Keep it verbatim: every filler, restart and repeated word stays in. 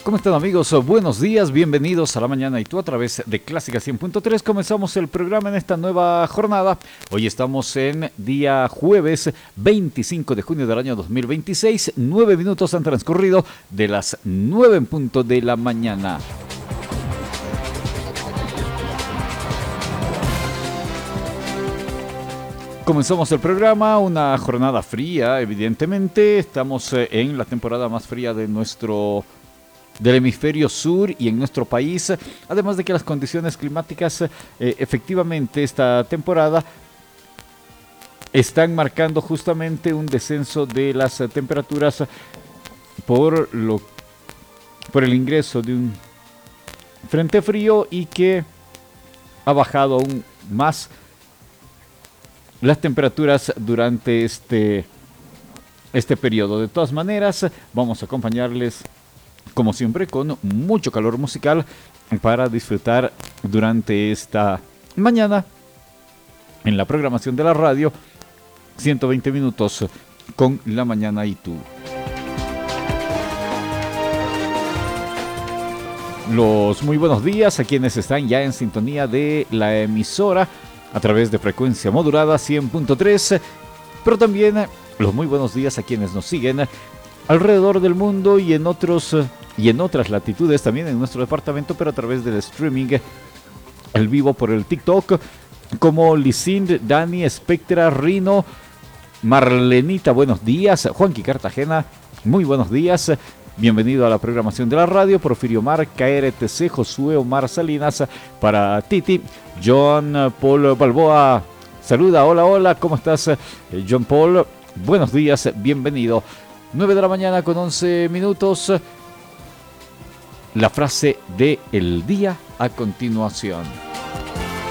¿Cómo están, amigos? Buenos días, bienvenidos a La Mañana y Tú a través de Clásica cien punto tres. Comenzamos el programa en esta nueva jornada. Hoy estamos en día jueves veinticinco de junio del año dos mil veintiséis. Nueve minutos han transcurrido de las nueve en punto de la mañana. Comenzamos el programa, una jornada fría, evidentemente. Estamos en la temporada más fría de nuestro del hemisferio sur y en nuestro país, además de que las condiciones climáticas eh, efectivamente esta temporada están marcando justamente un descenso de las eh, temperaturas por, lo, por el ingreso de un frente frío y que ha bajado aún más las temperaturas durante este, este periodo. De todas maneras, vamos a acompañarles como siempre con mucho calor musical para disfrutar durante esta mañana en la programación de la radio. ciento veinte minutos con La Mañana y Tú. Los muy buenos días a quienes están ya en sintonía de la emisora a través de frecuencia modulada cien punto tres, pero también los muy buenos días a quienes nos siguen alrededor del mundo y en otros y en otras latitudes, también en nuestro departamento, pero a través del streaming, el vivo por el TikTok, como Lisind, Dani, Spectra, Rino, Marlenita, buenos días, Juanqui Cartagena, muy buenos días, bienvenido a la programación de la radio, Porfirio Mar, K R T C, Josué Omar Salinas, para Titi, John Paul Balboa, saluda, hola, hola, ¿cómo estás, John Paul? Buenos días, bienvenido. nueve de la mañana con once minutos. La frase del día a continuación.